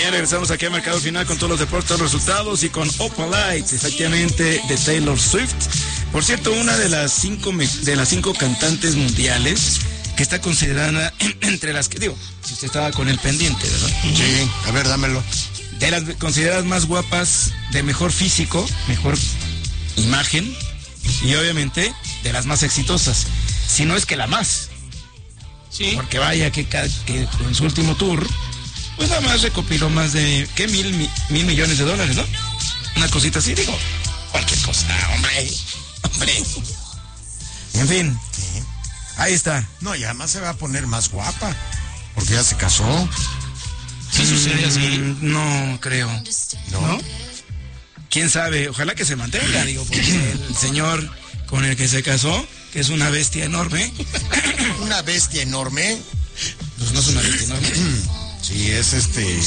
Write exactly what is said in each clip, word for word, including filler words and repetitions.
Bien, regresamos aquí al Mercado Final con todos los deportes, todos los resultados y con Opalite, efectivamente, de Taylor Swift. Por cierto, una de las cinco de las cinco cantantes mundiales que está considerada entre las que, digo, si usted estaba con el pendiente, ¿verdad? Sí, a ver, dámelo. De las consideradas más guapas, de mejor físico, mejor imagen y obviamente de las más exitosas, si no es que la más. Sí. Porque vaya que, que en su último tour, pues nada más recopiló más de, ¿qué? Mil, mil, mil millones de dólares, ¿no? Una cosita así, digo, cualquier cosa, hombre, hombre. En fin, ¿Qué? Ahí está. No, y además se va a poner más guapa, porque ya se casó. ¿Sí sucede así? Mm, no, creo. ¿No? ¿No? ¿Quién sabe? Ojalá que se mantenga, digo, porque el señor con el que se casó, que es una bestia enorme. Una bestia enorme. Pues no es una bestia enorme. Sí, es este...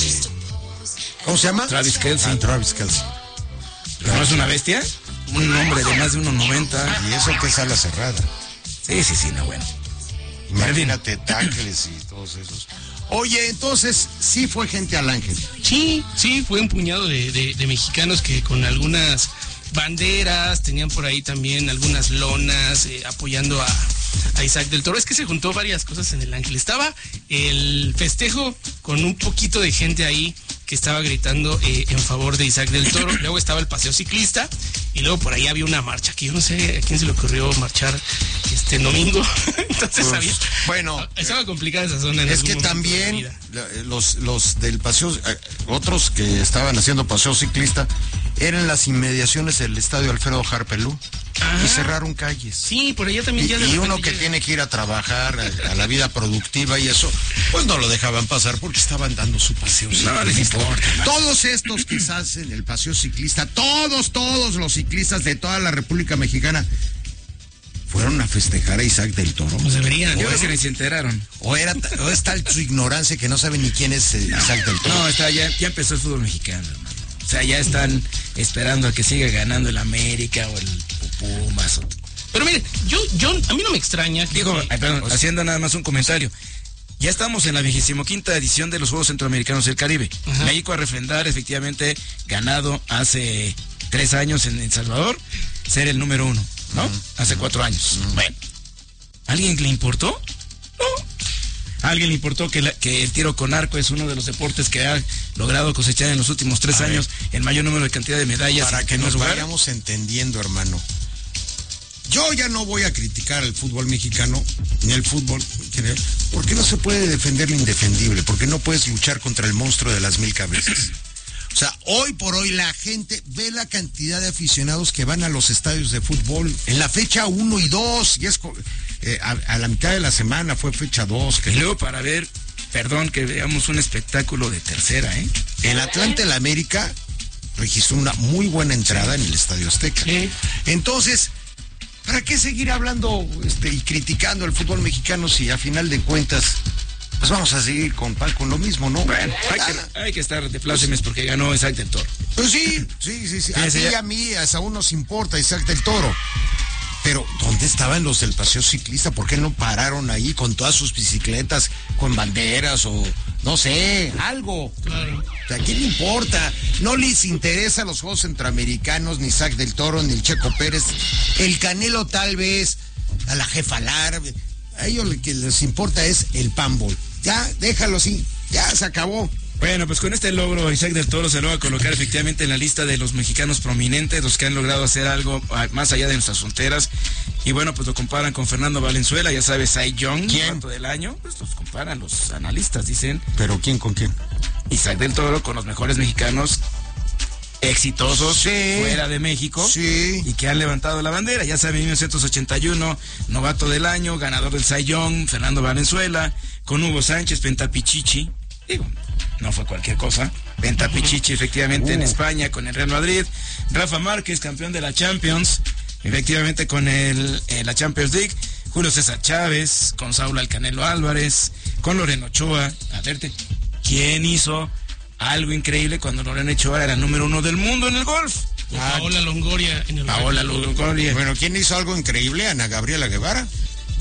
¿Cómo se llama? Travis Kelce. Ah, Travis Kelce. ¿Pero no es una bestia? Un hombre de más de uno noventa. Y eso que es ala cerrada. Sí, sí, sí, no, bueno. Imagínate, tackles y todos esos. Oye, entonces, sí fue gente al Ángel. Sí, sí, fue un puñado de, de, de mexicanos que con algunas banderas, tenían por ahí también algunas lonas eh, apoyando a, a Isaac del Toro. Es que se juntó varias cosas en el Ángel. Estaba el festejo con un poquito de gente ahí que estaba gritando eh, en favor de Isaac del Toro. Luego estaba el paseo ciclista y luego por ahí había una marcha que yo no sé a quién se le ocurrió marchar este domingo. Entonces Pues, había, bueno, estaba complicada esa zona. En es algún que momento también de la vida. los, los del paseo, eh, otros que estaban haciendo paseo ciclista, eran las inmediaciones del estadio Alfredo Harpelú. Ajá. Y cerraron calles. Sí, por allá también Y, ya de y uno repente que llega. tiene que ir a trabajar, a, a la vida productiva y eso, pues no lo dejaban pasar porque estaban dando su paseo ciclista. No les importa. Todos estos que hacen el paseo ciclista, todos, todos los ciclistas de toda la República Mexicana, fueron a festejar a Isaac del Toro. Pues deberían. Yo ¿no? creo que ni se enteraron. O, era, o es tal su ignorancia que no saben ni quién es eh, Isaac del Toro. No, está, ya, ya empezó el fútbol mexicano, hermano. O sea, ya están esperando a que siga ganando el América o el Pumas. O... Pero mire, yo, yo, a mí no me extraña. que- Digo, ay, perdón, Pues- haciendo nada más un comentario. Ya estamos en la vigésima quinta edición de los Juegos Centroamericanos del Caribe. Ajá. México a refrendar, efectivamente, ganado hace tres años en El Salvador, ser el número uno, ¿no? Ujú. Hace cuatro años. Bueno, ¿alguien le importó? No. ¿A alguien le importó que, la- que el tiro con arco es uno de los deportes que ha logrado cosechar en los últimos tres A ver. años el mayor número de cantidad de medallas? Para en que primer nos lugar? vayamos entendiendo, hermano. Yo ya no voy a criticar al fútbol mexicano, ni el fútbol en general, porque no se puede defender lo indefendible, porque no puedes luchar contra el monstruo de las mil cabezas. O sea, hoy por hoy la gente ve la cantidad de aficionados que van a los estadios de fútbol en la fecha uno y dos, y es co- eh, a, a la mitad de la semana fue fecha dos. Y luego para ver, perdón, que veamos un espectáculo de tercera, ¿eh? El Atlante la América registró una muy buena entrada en el Estadio Azteca. Sí. Entonces, ¿para qué seguir hablando este, y criticando el fútbol mexicano si a final de cuentas, pues vamos a seguir con, con lo mismo, ¿no? Bueno, hay Ah, que, hay que estar de plácemes porque ganó Isaac del Toro. Pues sí, sí, sí, sí. A Fíjese, ti y ya- a mí, a aún nos importa Isaac del Toro. Pero, ¿dónde estaban los del paseo ciclista? ¿Por qué no pararon ahí con todas sus bicicletas, con banderas o, no sé, algo? Claro. O sea, ¿a quién le importa? No les interesa los Juegos Centroamericanos, ni Isaac del Toro, ni el Checo Pérez. El Canelo tal vez, a la jefa Lar. A ellos lo que les importa es el panball. Ya, déjalo así, ya se acabó. Bueno, pues con este logro Isaac del Toro se lo va a colocar efectivamente en la lista de los mexicanos prominentes, los que han logrado hacer algo ah, más allá de nuestras fronteras. Y bueno, pues lo comparan con Fernando Valenzuela, ya sabes, Cy Young, ¿Quién? novato del año, pues los comparan los analistas, dicen ¿Pero quién con quién? Isaac del Toro con los mejores mexicanos exitosos Sí. fuera de México. Sí. Y que han levantado la bandera, ya saben, mil novecientos ochenta y uno, novato del año, ganador del Cy Young, Fernando Valenzuela, con Hugo Sánchez, Pentapichichi, digo, no fue cualquier cosa, Pentapichichi efectivamente en Uh. España con el Real Madrid, Rafa Márquez, campeón de la Champions, efectivamente con el, eh, la Champions League, Julio César Chávez, con Saúl Alcanelo Álvarez, con Lorena Ochoa, aderte, ¿quién hizo algo increíble cuando Lorena Ochoa era número uno del mundo en el golf? Ah, Paola Longoria en el Paola Longoria. Bueno, ¿quién hizo algo increíble? Ana Gabriela Guevara.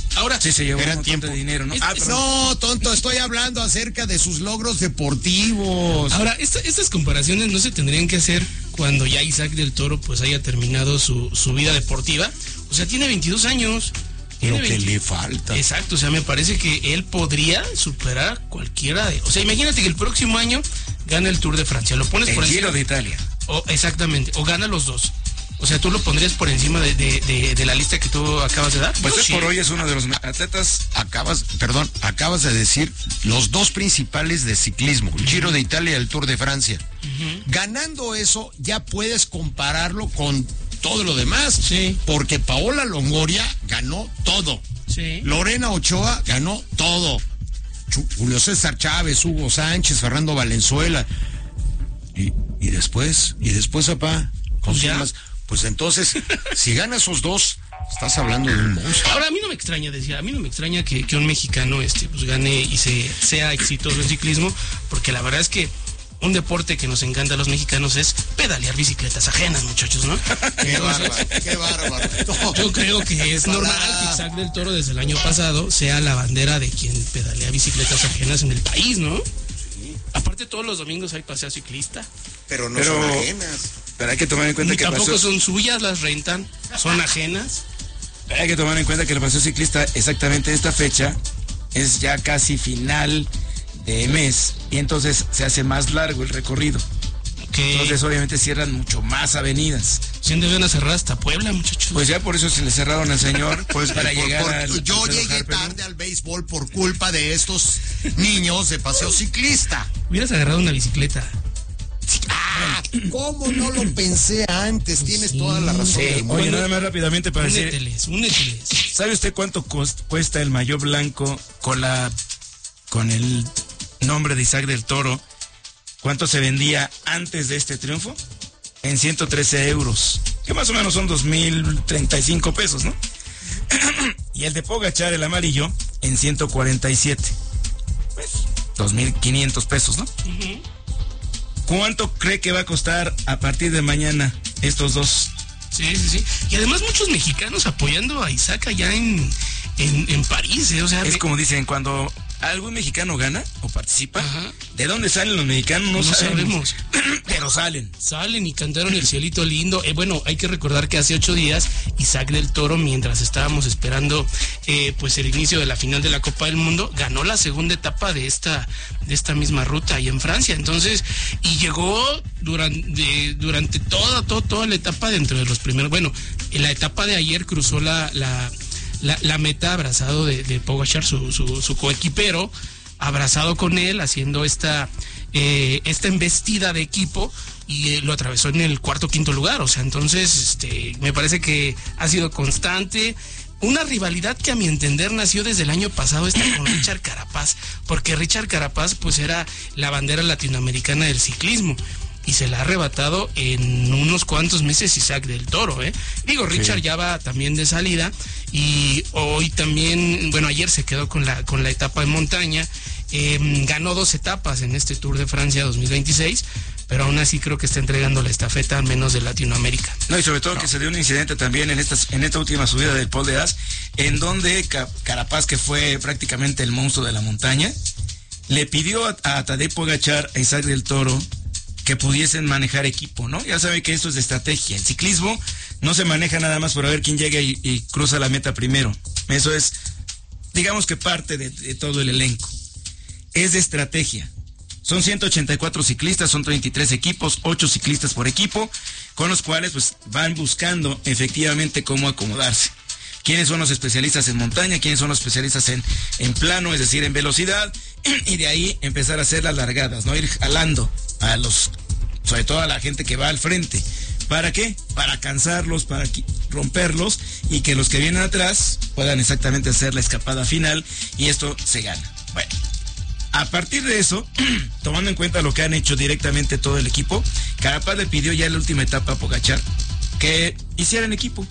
Ahora, sí se llevó eran un montón tiempo. de dinero, ¿no? Es- Ah, es- pero No, tonto, estoy hablando acerca de sus logros deportivos. Ahora, esta- estas comparaciones no se tendrían que hacer cuando ya Isaac del Toro pues haya terminado su, su vida deportiva. O sea, tiene veintidós años. Lo Tiene que veinte. le falta. Exacto, o sea, me parece que él podría superar a cualquiera de... O sea, imagínate que el próximo año gana el Tour de Francia, lo pones el por encima... Giro de Italia. O, exactamente, o gana los dos. O sea, tú lo pondrías por encima de, de, de, de la lista que tú acabas de dar. Pues Yo hoy sí. por hoy es uno de los atletas. Acabas, perdón, acabas de decir los dos principales de ciclismo, el Giro de Italia y el Tour de Francia. Ujú. Ganando eso, ya puedes compararlo con todo lo demás. Sí. Porque Paola Longoria ganó todo. Sí. Lorena Ochoa ganó todo. Chu- Julio César Chávez, Hugo Sánchez, Fernando Valenzuela. Y, y después, y después, papá, con Pues ya. más. Pues entonces, si gana esos dos, estás hablando de un monstruo. Ahora, a mí no me extraña, decía, a mí no me extraña que, que un mexicano este, pues, gane y se, sea exitoso en ciclismo, porque la verdad es que un deporte que nos encanta a los mexicanos es pedalear bicicletas ajenas, muchachos, ¿no? Qué bárbaro, qué bárbaro. No. Yo creo que es Para- normal que Isaac del Toro desde el año pasado sea la bandera de quien pedalea bicicletas ajenas en el país, ¿no? Aparte todos los domingos hay paseo ciclista. Pero no Pero- son ajenas. Pero hay que tomar en cuenta Ni que el tampoco paseo, son suyas, las rentan, son ajenas. hay que tomar en cuenta que el paseo ciclista exactamente esta fecha es ya casi final de mes y entonces se hace más largo el recorrido. Que Entonces obviamente cierran mucho más avenidas. se deben a cerrar hasta Puebla, muchachos. Pues ya por eso se le cerraron al señor Pues para por- llegar por- al, yo al Cerro llegué Harper, ¿no? tarde al béisbol por culpa de estos niños de paseo ciclista. Hubieras agarrado una bicicleta. Ah, ¿cómo no lo pensé antes? Tienes Sí, toda la razón Sí, del mundo. oye, nada más rápidamente para decir, Úneteles, úneteles. ¿sabe usted cuánto cost- cuesta el maillot blanco con la con el nombre de Isaac del Toro? ¿Cuánto se vendía antes de este triunfo? En ciento trece euros, que más o menos son dos mil treinta y cinco pesos, ¿no? Y el de Pogachar, el amarillo, en ciento cuarenta y siete. Pues, dos mil quinientos pesos, ¿no? Ujú. ¿Cuánto cree que va a costar a partir de mañana estos dos? Sí, sí, sí. Y además muchos mexicanos apoyando a Isaac allá en, en, en París, ¿eh? O sea, Es me- como dicen, cuando algún mexicano gana o participa, Ajá. ¿de dónde salen los mexicanos? No, No sabemos. sabemos. Pero salen. Salen y cantaron El Cielito Lindo. Eh, bueno, hay que recordar que hace ocho días Isaac del Toro, mientras estábamos esperando eh, pues el inicio de la final de la Copa del Mundo, ganó la segunda etapa de esta, de esta misma ruta ahí en Francia. Entonces, y llegó durante, durante toda, toda, toda la etapa dentro de los primeros. Bueno, en la etapa de ayer cruzó la, la, la, la meta abrazado de, de Pogacar, su, su, su coequipero, abrazado con él, haciendo esta, eh, esta embestida de equipo, y eh, lo atravesó en el cuarto quinto lugar. O sea, entonces este, me parece que ha sido constante. Una rivalidad que a mi entender nació desde el año pasado, esta con Richard Carapaz, porque Richard Carapaz pues era la bandera latinoamericana del ciclismo. Y se la ha arrebatado en unos cuantos meses Isaac del Toro, ¿eh? Digo, Richard Sí. ya va también de salida, y hoy también, bueno, ayer se quedó con la, con la etapa de montaña, eh, ganó dos etapas en este Tour de Francia dos mil veintiséis, pero aún así creo que está entregando la estafeta al menos de Latinoamérica. No, y sobre todo que se dio un incidente también en, estas, en esta última subida del Paul de Az, en donde Ca- Carapaz, que fue prácticamente el monstruo de la montaña, le pidió a, a Tadej Pogacar, a Isaac del Toro, que pudiesen manejar equipo, ¿no? Ya sabe que esto es de estrategia. El ciclismo no se maneja nada más por ver quién llega y, y cruza la meta primero. Eso es, digamos que parte de, de todo el elenco. Es de estrategia. Son ciento ochenta y cuatro ciclistas, son treinta y tres equipos, ocho ciclistas por equipo, con los cuales pues van buscando efectivamente cómo acomodarse. ¿Quiénes son los especialistas en montaña? ¿Quiénes son los especialistas en, en plano, es decir, en velocidad? Y de ahí empezar a hacer las largadas, ¿no? Ir jalando a los, sobre todo a la gente que va al frente. ¿Para qué? Para cansarlos, para qui- romperlos y que los que vienen atrás puedan exactamente hacer la escapada final y esto se gana. Bueno, a partir de eso, tomando en cuenta lo que han hecho directamente todo el equipo, Carapaz le pidió ya en la última etapa a Pogacar que hicieran equipo.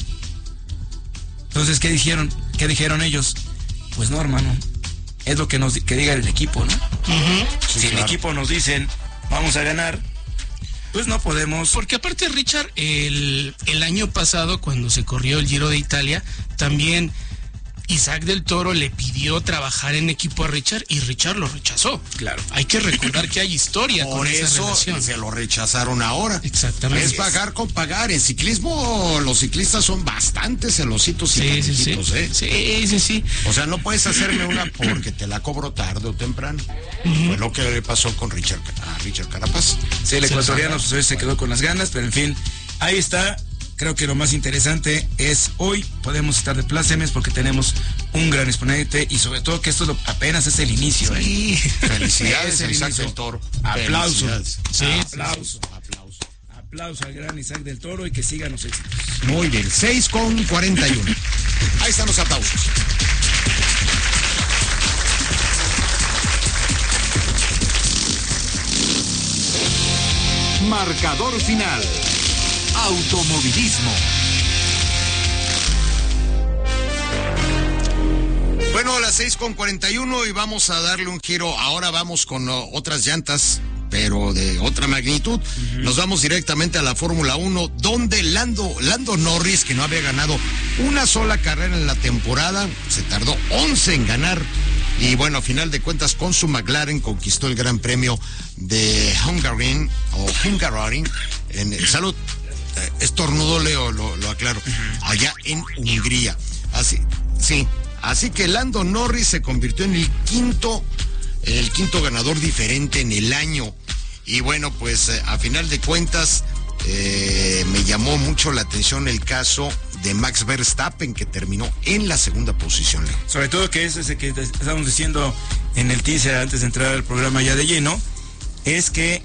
Entonces, ¿qué dijeron? ¿Qué dijeron ellos? Pues no, hermano, es lo que nos que diga el equipo, ¿no? Uh-huh. Si el equipo nos dicen, vamos a ganar, pues no podemos. Porque aparte, Richard, el, el año pasado, cuando se corrió el Giro de Italia, también Isaac del Toro le pidió trabajar en equipo a Richard y Richard lo rechazó. Claro. Hay que recordar que hay historia Por con esa eso relación. se lo rechazaron ahora. Exactamente. Es pagar con pagar. En ciclismo los ciclistas son bastante celositos y Sí, sí, sí. parejitos, ¿eh? Sí, sí, sí. O sea, no puedes hacerme una porque te la cobro tarde o temprano. Uh-huh. Fue lo que le pasó con Richard, a Richard Carapaz. Sí, el ecuatoriano pues, hoy se quedó con las ganas, pero en fin, ahí está. Creo que lo más interesante es hoy podemos estar de plácemes porque tenemos un gran exponente y sobre todo que esto lo, apenas es el inicio. Sí. ¿eh? Felicidades a Isaac inicio. del Toro. Aplauso. Sí, aplauso. Aplauso. Aplauso al gran Isaac del Toro y que sigan los éxitos. Muy bien, seis con cuarenta y uno. Ahí están los aplausos. Marcador final. Automovilismo. Bueno, a las seis con cuarenta y uno y vamos a darle un giro. Ahora vamos con uh, otras llantas, pero de otra magnitud. Uh-huh. Nos vamos directamente a la Fórmula uno, donde Lando, Lando Norris, que no había ganado una sola carrera en la temporada, se tardó once en ganar. Y bueno, a final de cuentas, con su McLaren conquistó el Gran Premio de Hungaroring, o Hungaroring, en eh, salud. Eh, estornudó, Leo, lo, lo aclaro, allá en Hungría. Así, sí. Así que Lando Norris se convirtió en el quinto, el quinto ganador diferente en el año. Y bueno, pues eh, a final de cuentas, eh, me llamó mucho la atención el caso de Max Verstappen, que terminó en la segunda posición, Leo. Sobre todo que es ese que estábamos diciendo en el teaser antes de entrar al programa ya de lleno, es que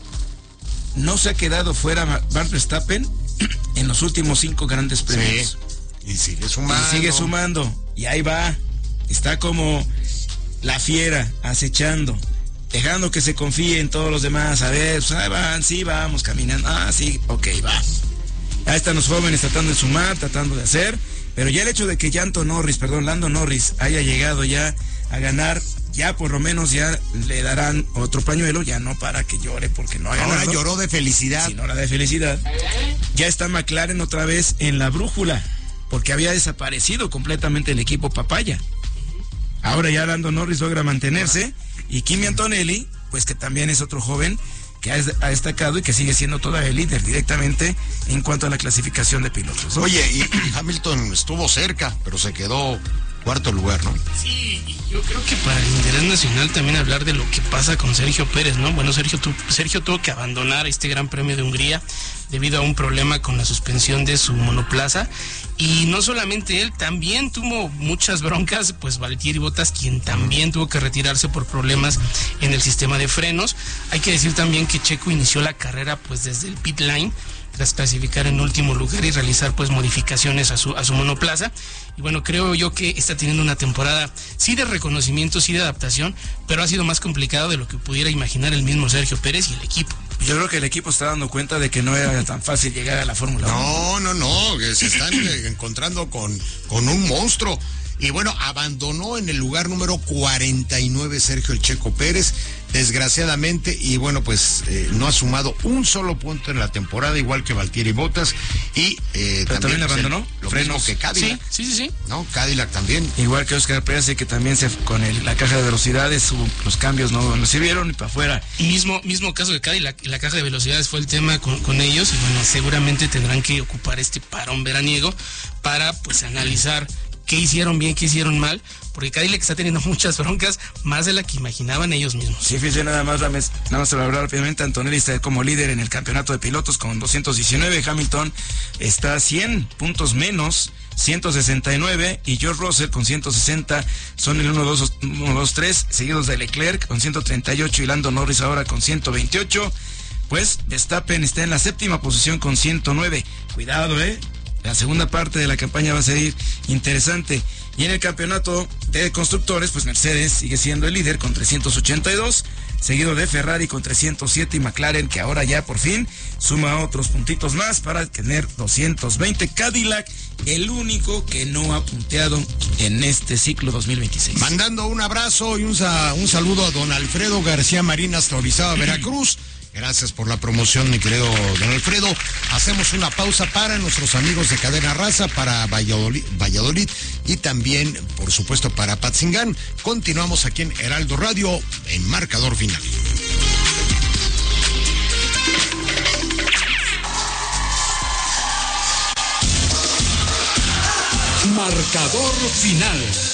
no se ha quedado fuera Max Verstappen en los últimos cinco grandes premios. Sí, y sigue sumando. Y sigue sumando. Y ahí va. Está como la fiera acechando, dejando que se confíe en todos los demás. A ver, pues ahí van, sí, vamos caminando. Ah, sí, ok, va. Ahí están los jóvenes tratando de sumar, tratando de hacer. Pero ya el hecho de que Lando Norris, perdón, Lando Norris haya llegado ya a ganar, ya por lo menos ya le darán otro pañuelo, ya no para que llore porque no ha ganado. Ahora lloró de felicidad. Sino la de felicidad. Ya está McLaren otra vez en la brújula, porque había desaparecido completamente el equipo papaya. Ahora ya Lando Norris logra mantenerse, y Kimi Antonelli, pues que también es otro joven que ha, ha destacado y que sigue siendo todavía el líder directamente en cuanto a la clasificación de pilotos, ¿no? Oye, y, y Hamilton estuvo cerca, pero se quedó cuarto lugar, ¿no? Sí, y yo creo que para el interés nacional también hablar de lo que pasa con Sergio Pérez, ¿no? Bueno, Sergio, tu, Sergio tuvo que abandonar este Gran Premio de Hungría debido a un problema con la suspensión de su monoplaza, y no solamente él, también tuvo muchas broncas, pues Valtteri Bottas, quien también tuvo que retirarse por problemas en el sistema de frenos. Hay que decir también que Checo inició la carrera pues desde el pit line, tras clasificar en último lugar y realizar pues modificaciones a su, a su monoplaza. Y bueno, creo yo que está teniendo una temporada sí de reconocimiento, sí de adaptación, pero ha sido más complicado de lo que pudiera imaginar el mismo Sergio Pérez y el equipo. Yo creo que el equipo está dando cuenta de que no era tan fácil llegar a la Fórmula uno. No, no, no, que se están encontrando con, con un monstruo. Y bueno, abandonó en el lugar número cuarenta y nueve Sergio el Checo Pérez, desgraciadamente, y bueno, pues eh, no ha sumado un solo punto en la temporada, igual que Valtteri Bottas, y eh, pero también, también abandonó el, lo frenos. mismo que Cadillac. Sí, sí, sí, sí. No, Cadillac también. Igual que Oscar Pérez, que también se con el, la caja de velocidades, su, los cambios no, no sirvieron y para afuera. Y mismo, mismo caso de Cadillac, la caja de velocidades fue el tema con, con ellos, y bueno, seguramente tendrán que ocupar este parón veraniego para pues analizar qué hicieron bien, qué hicieron mal, porque Cadillac está teniendo muchas broncas, más de la que imaginaban ellos mismos. Sí, fíjese, nada más, nada más se lo hablar rápidamente. Antonelli está como líder en el campeonato de pilotos con doscientos diecinueve, Hamilton está cien puntos menos, ciento sesenta y nueve, y George Russell con ciento sesenta, son el uno, dos, tres, seguidos de Leclerc con ciento treinta y ocho y Lando Norris ahora con ciento veintiocho, pues Verstappen está en la séptima posición con ciento nueve, cuidado, eh. La segunda parte de la campaña va a ser interesante. Y en el campeonato de constructores, pues Mercedes sigue siendo el líder con trescientos ochenta y dos, seguido de Ferrari con trescientos siete y McLaren, que ahora ya por fin suma otros puntitos más para tener doscientos veinte. Cadillac, el único que no ha punteado en este ciclo dos mil veintiséis. Mandando un abrazo y un, un saludo a don Alfredo García Marín hasta Orizaba, Veracruz, Gracias por la promoción, mi querido don Alfredo. Hacemos una pausa para nuestros amigos de Cadena Raza, para Valladolid, Valladolid y también, por supuesto, para Patzingán. Continuamos aquí en Heraldo Radio en Marcador Final. Marcador Final.